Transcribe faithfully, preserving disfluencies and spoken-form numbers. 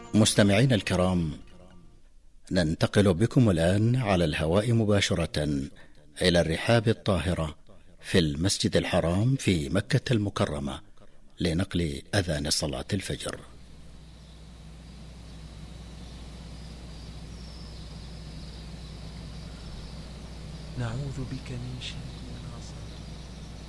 مستمعين الكرام، ننتقل بكم الآن على الهواء مباشرة إلى الرحاب الطاهرة في المسجد الحرام في مكة المكرمة لنقل أذان صلاة الفجر. نعوذ بك من شر